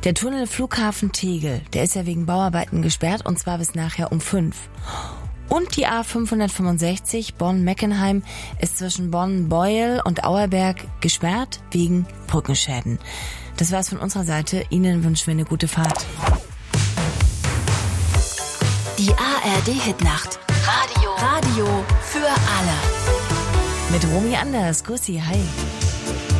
Der Tunnel Flughafen Tegel, der ist ja wegen Bauarbeiten gesperrt und zwar bis nachher um 5. Und die A565 Bonn-Meckenheim ist zwischen Bonn-Beuel und Auerberg gesperrt wegen Brückenschäden. Das war's von unserer Seite. Ihnen wünschen wir eine gute Fahrt. Die ARD-Hitnacht. Radio für alle. Mit Romy Anders. Grüß Sie, hi.